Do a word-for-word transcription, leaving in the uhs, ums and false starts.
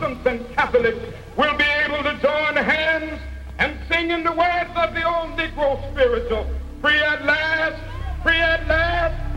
Protestants and Catholics will be able to join hands and sing in the words of the old Negro spiritual, free at last, free at last,